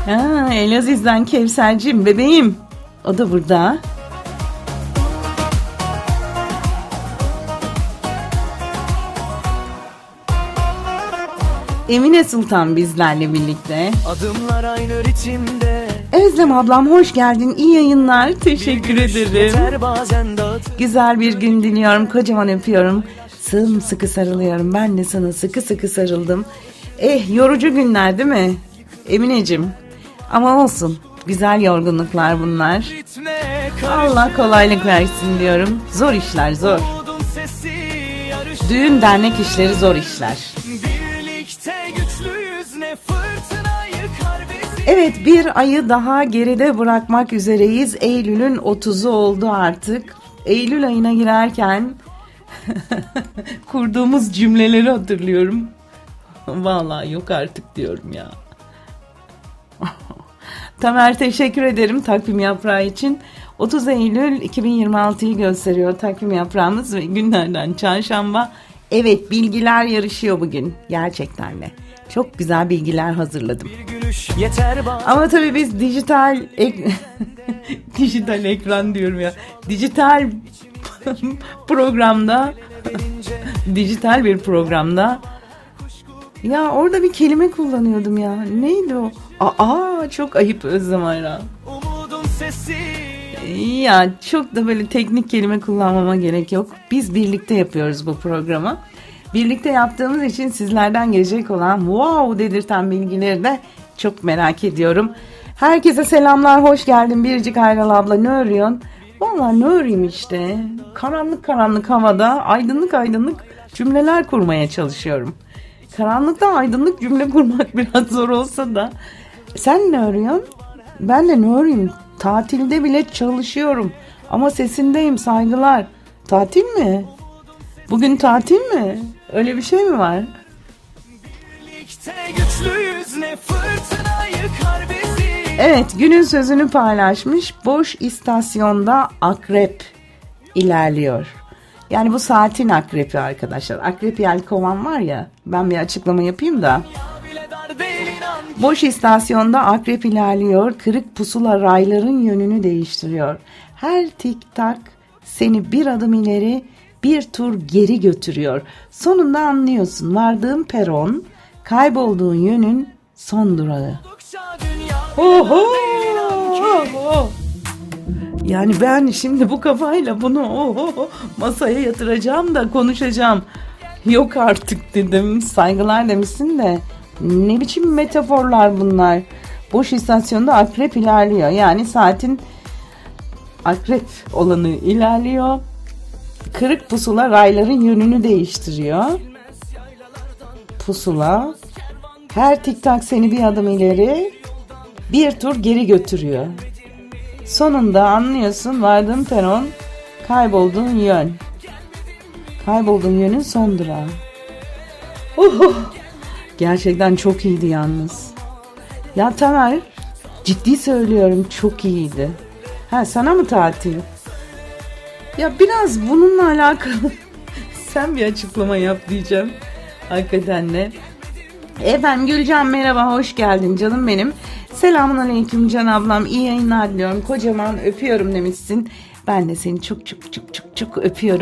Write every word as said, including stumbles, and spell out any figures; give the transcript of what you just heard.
Ha, Elaziz'den Kevser'cim bebeğim. O da burada. Emine Sultan bizlerle birlikte. Adımlar aynı ritimde. Özlem ablam hoş geldin. İyi yayınlar. Teşekkür ederim. Güzel bir gün diliyorum. Kocaman öpüyorum. Sımsıkı sarılıyorum. Ben de sana sıkı sıkı sarıldım. Eh, yorucu günler değil mi Emineciğim? Ama olsun. Güzel yorgunluklar bunlar. Allah kolaylık versin diyorum. Zor işler, zor. Düğün dernek işleri zor işler. Evet, bir ayı daha geride bırakmak üzereyiz. Eylül'ün otuzu oldu artık. Eylül ayına girerken kurduğumuz cümleleri hatırlıyorum. Vallahi yok artık diyorum ya. Tamer teşekkür ederim takvim yaprağı için. otuz Eylül iki bin yirmi altıyı gösteriyor takvim yaprağımız ve günlerden çarşamba. Evet, bilgiler yarışıyor bugün gerçekten de. Çok güzel bilgiler hazırladım. Ama tabii biz dijital ek... dijital ekran diyorum ya. Dijital programda dijital bir programda ya orada bir kelime kullanıyordum ya. Neydi o? Aa, çok ayıp Özlem Ayran. Ya çok da böyle teknik kelime kullanmama gerek yok. Biz birlikte yapıyoruz bu programı. Birlikte yaptığımız için sizlerden gelecek olan wow dedirten bilgileri de çok merak ediyorum. Herkese selamlar, hoş geldin Biricik Ayral abla, ne örüyorsun? Vallahi ne öreyim işte. Karanlık karanlık havada aydınlık aydınlık cümleler kurmaya çalışıyorum. Karanlıkta aydınlık cümle kurmak biraz zor olsa da. Sen ne örüyorsun? Ben de ne öreyim? Tatilde bile çalışıyorum. Ama sesindeyim, saygılar. Tatil mi? Bugün tatil mi? Öyle bir şey mi var? Evet, günün sözünü paylaşmış. Boş istasyonda akrep ilerliyor. Yani bu saatin akrepi arkadaşlar. Akrep yelkovan var ya. Ben bir açıklama yapayım da. Boş istasyonda akrep ilerliyor. Kırık pusula rayların yönünü değiştiriyor. Her tik tak seni bir adım ileri, bir tur geri götürüyor. Sonunda anlıyorsun. Vardığın peron, kaybolduğun yönün son durağı. Oho! Oho! Yani ben şimdi bu kafayla bunu oho, masaya yatıracağım da konuşacağım. Yok artık dedim. Saygılar demişsin de. Ne biçim metaforlar bunlar? Boş istasyonda akrep ilerliyor. Yani saatin akrep olanı ilerliyor. Kırık pusula rayların yönünü değiştiriyor. Pusula her tiktak seni bir adım ileri, bir tur geri götürüyor. Sonunda anlıyorsun, vardığın peron, kaybolduğun yön. Kaybolduğun yönün son durağı. Uhu. Gerçekten çok iyiydi yalnız. Ya Tamer, ciddi söylüyorum, çok iyiydi. Ha, sana mı tatil? Ya biraz bununla alakalı sen bir açıklama yap diyeceğim. Hakikaten ne? Efendim Gülcan merhaba, hoş geldin canım benim. Selamun aleyküm Can ablam, iyi yayınlar diliyorum. Kocaman öpüyorum demişsin. Ben de seni çok çok çok çok çok öpüyorum.